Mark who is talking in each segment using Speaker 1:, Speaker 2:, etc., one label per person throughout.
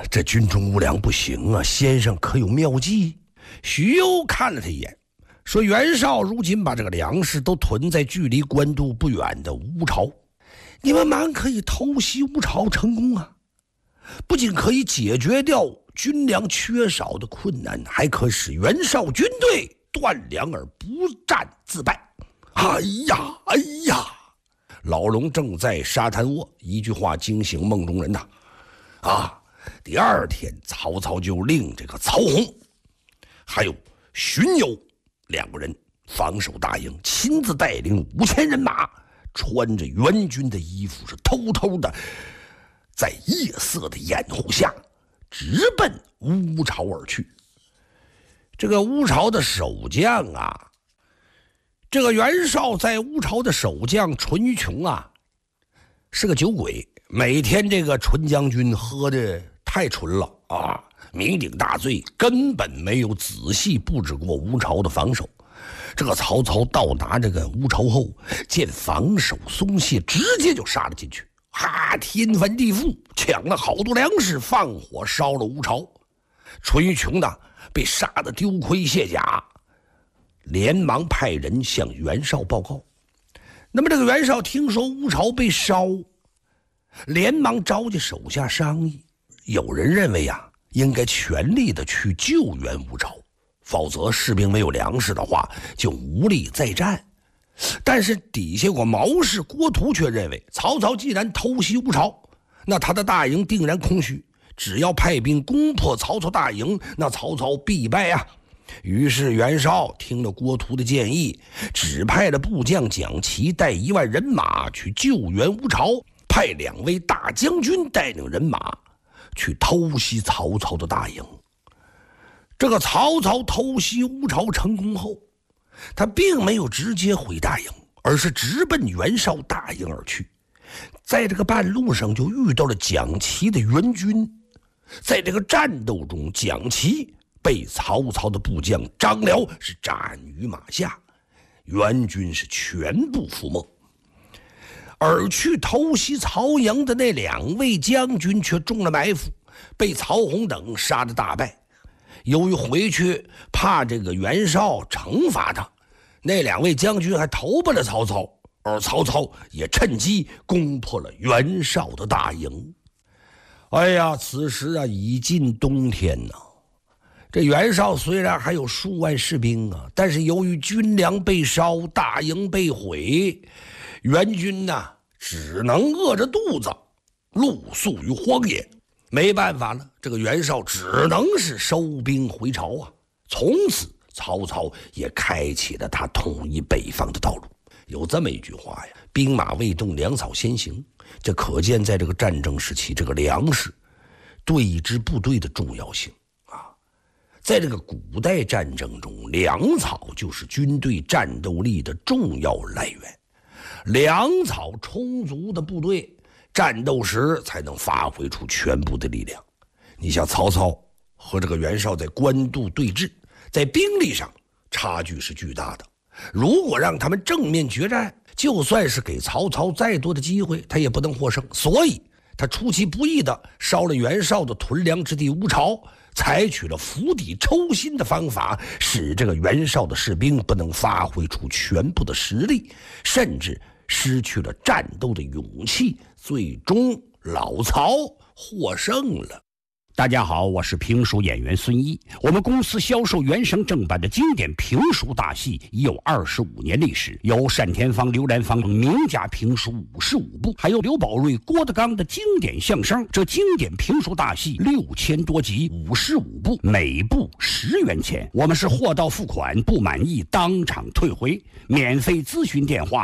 Speaker 1: 这军中无粮不行啊，先生可有妙计？许攸看了他一眼，说袁绍如今把这个粮食都囤在距离官渡不远的乌巢，你们满可以偷袭乌巢成功啊！不仅可以解决掉军粮缺少的困难，还可使袁绍军队断粮而不战自败。哎呀！老龙正在沙滩窝，一句话惊醒梦中人呐！第二天曹操就令这个曹洪还有荀攸两个人防守大营，亲自带领5000人马，穿着援军的衣服，是偷偷的在夜色的掩护下直奔乌巢而去。这个乌巢的守将啊，这个袁绍在乌巢的守将淳于琼啊，是个酒鬼，每天这个淳将军喝的太纯了啊，酩酊大醉，根本没有仔细布置过乌巢的防守。这个曹操到达这个乌巢后，见防守松懈，直接就杀了进去，天翻地覆，抢了好多粮食，放火烧了乌巢。淳于琼呢，被杀得丢盔卸甲，连忙派人向袁绍报告。那么这个袁绍听说乌巢被烧，连忙召集手下商议。有人认为应该全力的去救援乌巢，否则士兵没有粮食的话，就无力再战。但是底下过谋士郭图却认为，曹操既然偷袭乌巢，那他的大营定然空虚，只要派兵攻破曹操大营，那曹操必败啊。于是袁绍听了郭图的建议，指派了部将蒋齐带1万人马去救援乌巢，派2位大将军带领人马去偷袭曹操的大营。这个曹操偷袭乌巢成功后，他并没有直接回大营，而是直奔袁绍大营而去。在这个半路上就遇到了蒋齐的援军，在这个战斗中，蒋齐被曹操的部将张辽是斩于马下，援军是全部覆没。而去偷袭曹营的那2位将军却中了埋伏，被曹洪等杀得大败。由于回去怕这个袁绍惩罚他，那2位将军还投奔了曹操，而曹操也趁机攻破了袁绍的大营。此时已近冬天呐。这袁绍虽然还有数万士兵但是由于军粮被烧，大营被毁，援军只能饿着肚子露宿于荒野。没办法了，这个袁绍只能是收兵回朝啊。从此曹操也开启了他统一北方的道路。有这么一句话呀，兵马未动，粮草先行。这可见在这个战争时期，这个粮食对一支部队的重要性啊。在这个古代战争中，粮草就是军队战斗力的重要来源。粮草充足的部队，战斗时才能发挥出全部的力量。你像曹操和这个袁绍在官渡对峙，在兵力上差距是巨大的。如果让他们正面决战，就算是给曹操再多的机会，他也不能获胜。所以他出其不意地烧了袁绍的屯粮之地乌巢，采取了釜底抽薪的方法，使这个袁绍的士兵不能发挥出全部的实力，甚至失去了战斗的勇气，最终老曹获胜了。
Speaker 2: 大家好，我是评书演员孙一。我们公司销售原声正版的经典评书大戏已有25年历史，有单田芳、刘兰芳名家评书55部，还有刘宝瑞、郭德纲的经典相声。这经典评书大戏6000多集，55部，每部10元钱。我们是货到付款，不满意当场退回。免费咨询电话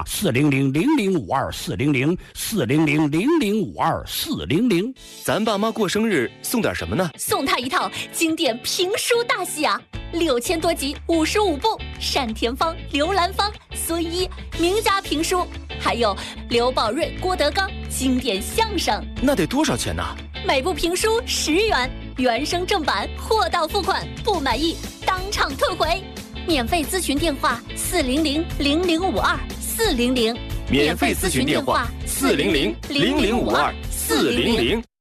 Speaker 2: 400-0052-400，400-0052-400。
Speaker 3: 咱爸妈过生日送点什么呢？
Speaker 4: 送他一套经典评书大戏啊，6000多集，55部，单田芳、刘兰芳、孙一名家评书，还有刘宝瑞、郭德纲经典相声。
Speaker 3: 那得多少钱呢？
Speaker 4: 每部评书10元，原声正版，货到付款，不满意当场退回。免费咨询电话400-0052-400，
Speaker 3: 免费咨询电话400-0052-400。